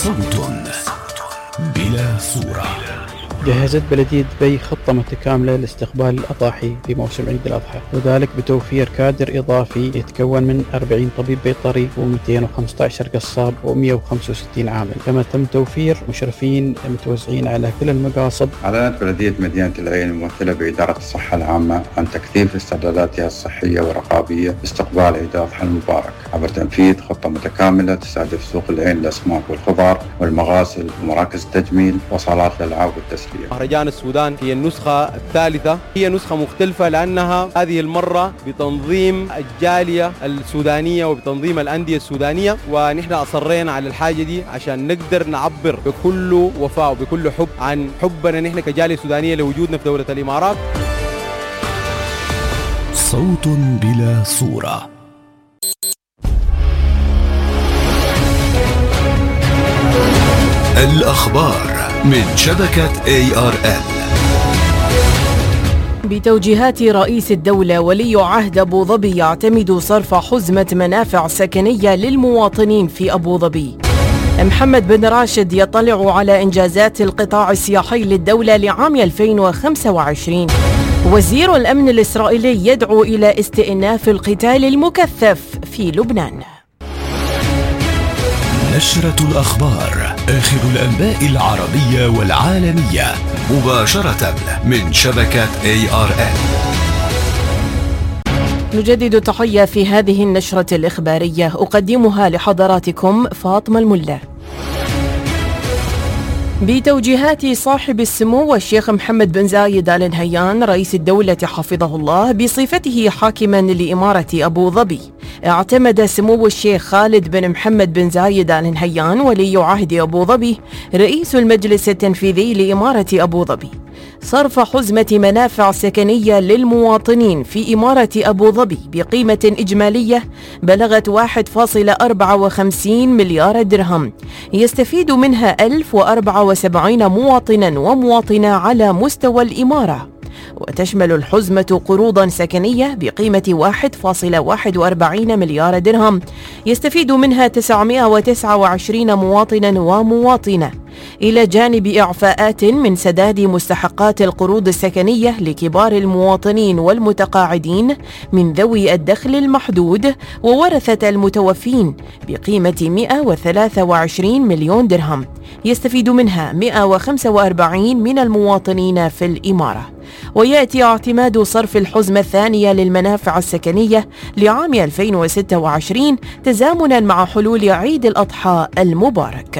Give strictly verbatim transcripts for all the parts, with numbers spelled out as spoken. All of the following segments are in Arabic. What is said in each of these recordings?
صوت بلا صورة. جهزت بلدية دبي خطة متكاملة لاستقبال الأضاحي في موسم عيد الأضحى، وذلك بتوفير كادر إضافي يتكون من أربعين طبيب بيطري ومئتين وخمسة عشر قصاب ومئة وخمسة وستين عامل، كما تم توفير مشرفين متوزعين على كل المقاصد. أعلنت بلدية مدينة العين الممثلة بإدارة الصحة العامة عن تكثيف استعداداتها الصحية والرقابية باستقبال عيد الأضحى المبارك عبر تنفيذ خطة متكاملة تستهدف سوق العين للأسماك والخضار والمغاسل ومراكز التجميل وصالات الألعاب والتسلية. مهرجان السودان هي النسخة الثالثة، هي نسخة مختلفة لأنها هذه المرة بتنظيم الجالية السودانية وبتنظيم الأندية السودانية، ونحن أصرينا على الحاجة دي عشان نقدر نعبر بكل وفاء وبكل حب عن حبنا نحن كجالية سودانية لوجودنا في دولة الإمارات. صوت بلا صورة. الأخبار من شبكة إيه آر إل. بتوجيهات رئيس الدولة ولي عهد أبو ظبي يعتمد صرف حزمة منافع سكنية للمواطنين في أبو ظبي. محمد بن راشد يطلع على إنجازات القطاع السياحي للدولة لعام ألفين وخمسة وعشرين. وزير الأمن الإسرائيلي يدعو إلى استئناف القتال المكثف في لبنان. نشرة الأخبار، آخر الأنباء العربية والعالمية مباشرة من شبكة إيه آر إل. نجدد التحية في هذه النشرة الإخبارية، أقدمها لحضراتكم فاطمة الملا. بتوجيهات صاحب السمو الشيخ محمد بن زايد آل نهيان رئيس الدولة حفظه الله بصفته حاكما لإمارة أبو ظبي، اعتمد سمو الشيخ خالد بن محمد بن زايد آل نهيان ولي عهد أبو ظبي رئيس المجلس التنفيذي لإمارة أبو ظبي صرف حزمة منافع سكنية للمواطنين في إمارة أبو ظبي بقيمة إجمالية بلغت واحد فاصلة أربعة وخمسين مليار درهم، يستفيد منها ألف وأربعة وسبعين مواطنا ومواطنة على مستوى الإمارة، وتشمل الحزمة قروضا سكنية بقيمة واحد فاصلة واحد وأربعين مليار درهم، يستفيد منها تسعمئة وتسعة وعشرين مواطنا ومواطنة، إلى جانب إعفاءات من سداد مستحقات القروض السكنية لكبار المواطنين والمتقاعدين من ذوي الدخل المحدود وورثة المتوفين بقيمة مئة وثلاثة وعشرين مليون درهم، يستفيد منها مئة وخمسة وأربعين من المواطنين في الإمارة. ويأتي اعتماد صرف الحزمة الثانية للمنافع السكنية لعام ألفين وستة وعشرين تزامنا مع حلول عيد الأضحى المبارك.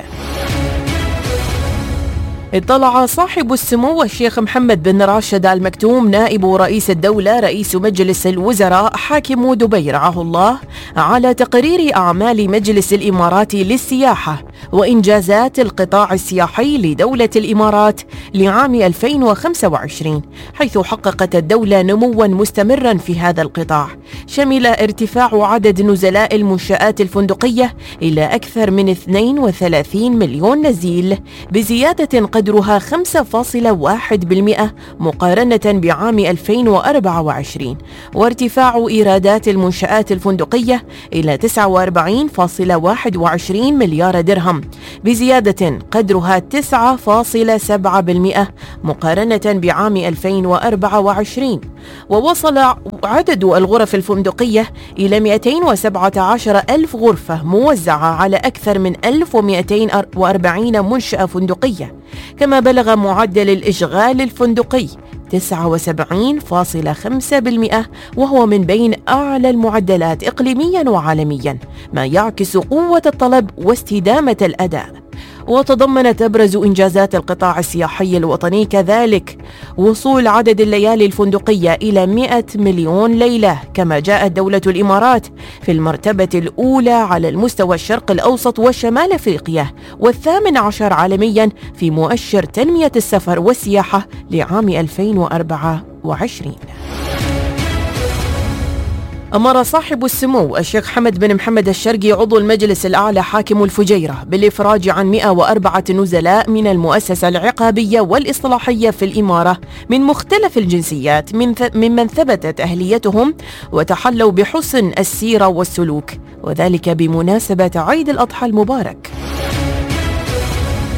اطلع صاحب السمو الشيخ محمد بن راشد آل مكتوم نائب رئيس الدولة رئيس مجلس الوزراء حاكم دبي رعاه الله على تقرير أعمال مجلس الإمارات للسياحة وإنجازات القطاع السياحي لدولة الإمارات لعام ألفين وخمسة وعشرين، حيث حققت الدولة نموا مستمرا في هذا القطاع، شمل ارتفاع عدد نزلاء المنشآت الفندقية إلى أكثر من اثنين وثلاثين مليون نزيل بزيادة قدرها خمسة فاصلة واحد بالمئة مقارنة بعام ألفين وأربعة وعشرين، وارتفاع إيرادات المنشآت الفندقية إلى تسعة وأربعين فاصلة واحد وعشرين مليار درهم بزيادة قدرها تسعة فاصلة سبعة بالمئة مقارنة بعام ألفين وأربعة وعشرين، ووصل عدد الغرف الفندقية إلى مئتين وسبعة عشر ألف غرفة موزعة على أكثر من ألف ومئتين وأربعين منشأة فندقية، كما بلغ معدل الإشغال الفندقي تسعة وسبعين فاصلة خمسة بالمئة وهو من بين أعلى المعدلات إقليميا وعالميا، ما يعكس قوة الطلب واستدامة الأداء. وتضمنت أبرز إنجازات القطاع السياحي الوطني كذلك وصول عدد الليالي الفندقية إلى مئة مليون ليلة، كما جاءت دولة الإمارات في المرتبة الأولى على المستوى الشرق الأوسط وشمال أفريقيا والثامن عشر عالميا في مؤشر تنمية السفر والسياحة لعام ألفين وأربعة وعشرين. أمر صاحب السمو الشيخ حمد بن محمد الشرقي عضو المجلس الأعلى حاكم الفجيرة بالإفراج عن مئة وأربعة نزلاء من المؤسسة العقابية والإصلاحية في الإمارة من مختلف الجنسيات من ث... ممن ثبتت أهليتهم وتحلوا بحسن السيرة والسلوك، وذلك بمناسبة عيد الأضحى المبارك.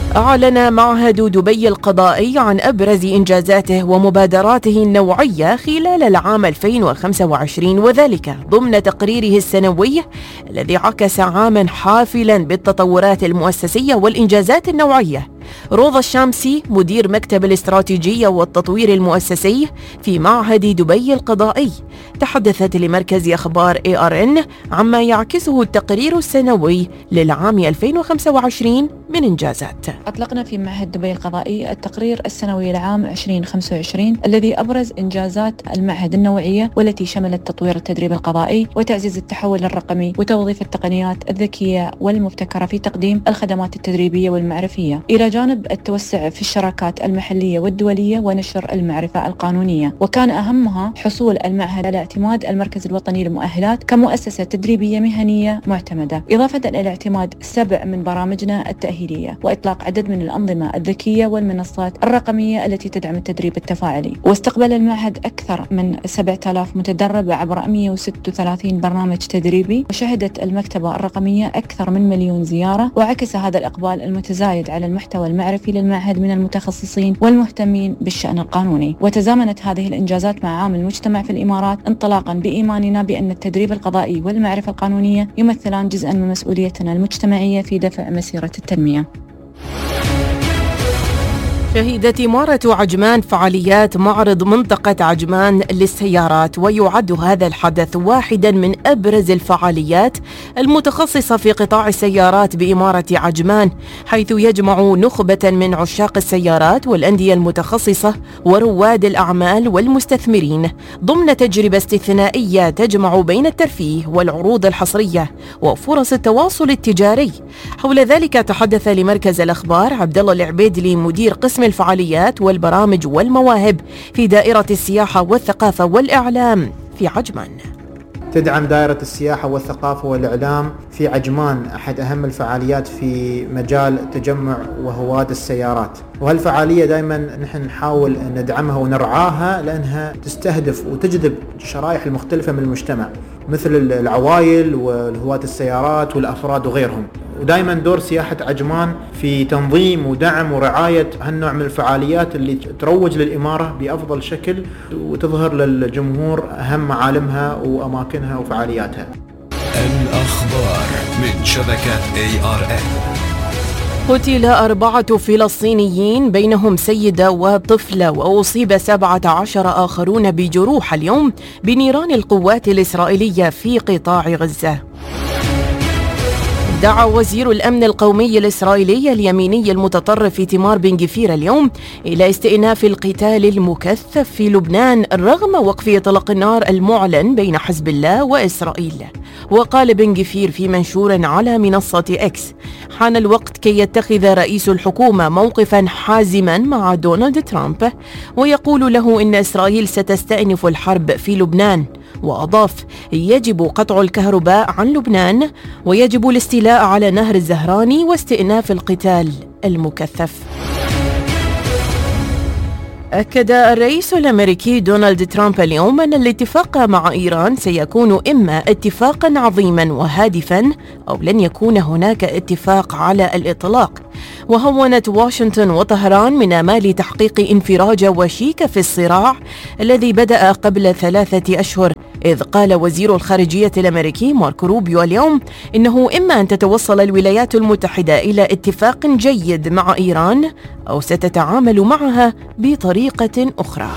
أعلن معهد دبي القضائي عن أبرز إنجازاته ومبادراته النوعية خلال العام ألفين وخمسة وعشرين، وذلك ضمن تقريره السنوي الذي عكس عاما حافلا بالتطورات المؤسسية والإنجازات النوعية. روضة الشامسي مدير مكتب الاستراتيجية والتطوير المؤسسي في معهد دبي القضائي تحدثت لمركز أخبار إيه آر إن عما يعكسه التقرير السنوي للعام ألفين وخمسة وعشرين من إنجازات. أطلقنا في معهد دبي القضائي التقرير السنوي لعام ألفين وخمسة وعشرين الذي أبرز إنجازات المعهد النوعية، والتي شملت تطوير التدريب القضائي وتعزيز التحول الرقمي وتوظيف التقنيات الذكية والمبتكرة في تقديم الخدمات التدريبية والمعرفية، إلى جانب التوسع في الشراكات المحلية والدولية ونشر المعرفة القانونية. وكان أهمها حصول المعهد على اعتماد المركز الوطني للمؤهلات كمؤسسة تدريبية مهنية معتمدة، إضافة إلى اعتماد سبع من برامجنا التأهيلية وإطلاق عدد من الأنظمة الذكية والمنصات الرقمية التي تدعم التدريب التفاعلي. واستقبل المعهد أكثر من سبعة آلاف متدرب عبر مئة وستة وثلاثين برنامج تدريبي، وشهدت المكتبة الرقمية أكثر من مليون زيارة، وعكس هذا الإقبال المتزايد على المحتوى المعرفي للمعهد من المتخصصين والمهتمين بالشأن القانوني. وتزامنت هذه الإنجازات مع عام المجتمع في الإمارات، انطلاقا بإيماننا بأن التدريب القضائي والمعرفة القانونية يمثلان جزءا من مسؤوليتنا المجتمعية في دفع مسيرة التنمية. شهدت إمارة عجمان فعاليات معرض منطقة عجمان للسيارات، ويعد هذا الحدث واحدا من أبرز الفعاليات المتخصصة في قطاع السيارات بإمارة عجمان، حيث يجمع نخبة من عشاق السيارات والأندية المتخصصة ورواد الأعمال والمستثمرين ضمن تجربة استثنائية تجمع بين الترفيه والعروض الحصرية وفرص التواصل التجاري. حول ذلك تحدث لمركز الأخبار عبد الله العبيدلي مدير قسم الفعاليات والبرامج والمواهب في دائرة السياحة والثقافة والإعلام في عجمان. تدعم دائرة السياحة والثقافة والإعلام في عجمان أحد أهم الفعاليات في مجال تجمع وهواة السيارات، وهالفعالية دائما نحن نحاول ندعمها ونرعاها لأنها تستهدف وتجذب الشرائح المختلفة من المجتمع مثل العوائل والهواة السيارات والأفراد وغيرهم. ودائما دور سياحة عجمان في تنظيم ودعم ورعاية هالنوع من الفعاليات اللي تروج للإمارة بأفضل شكل وتظهر للجمهور أهم معالمها وأماكنها وفعالياتها. الأخبار من شبكة إيه آر إن. قتل أربعة فلسطينيين بينهم سيدة وطفلة، وأصيب سبعة عشر آخرون بجروح اليوم بنيران القوات الإسرائيلية في قطاع غزة. دعا وزير الأمن القومي الإسرائيلي اليميني المتطرف إيتمار بن غفير اليوم إلى استئناف القتال المكثف في لبنان رغم وقف إطلاق النار المعلن بين حزب الله وإسرائيل. وقال بن غفير في منشور على منصة إكس: حان الوقت كي يتخذ رئيس الحكومة موقفا حازما مع دونالد ترامب ويقول له إن إسرائيل ستستأنف الحرب في لبنان. وأضاف: يجب قطع الكهرباء عن لبنان ويجب الاستيلاء على نهر الزهراني واستئناف القتال المكثف. أكد الرئيس الأمريكي دونالد ترامب اليوم أن الاتفاق مع إيران سيكون إما اتفاقا عظيما وهادفا أو لن يكون هناك اتفاق على الإطلاق. وهونت واشنطن وطهران من آمال تحقيق انفراج وشيك في الصراع الذي بدأ قبل ثلاثة أشهر، إذ قال وزير الخارجية الأمريكي ماركو روبيو اليوم إنه إما أن تتوصل الولايات المتحدة إلى اتفاق جيد مع إيران أو ستتعامل معها بطريقة أخرى.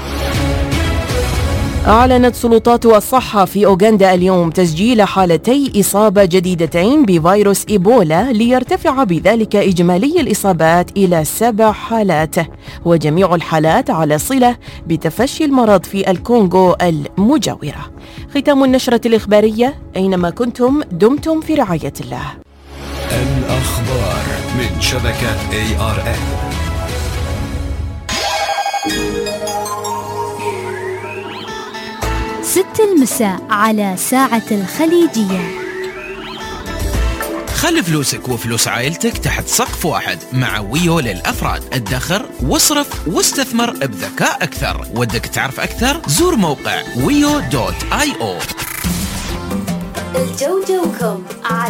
أعلنت سلطات الصحة في أوغندا اليوم تسجيل حالتي إصابة جديدتين بفيروس إيبولا ليرتفع بذلك إجمالي الإصابات إلى سبع حالات، وجميع الحالات على صلة بتفشي المرض في الكونغو المجاورة. ختام النشرة الإخبارية، أينما كنتم دمتم في رعاية الله. الأخبار من شبكة إيه آر إن. ست المساء على ساعة الخليجية. خلي فلوسك وفلوس عائلتك تحت سقف واحد مع ويو للأفراد. ادخر واصرف واستثمر بذكاء أكثر. ودك تعرف أكثر؟ زور موقع ويو دوت آي أو. الجو جوكم على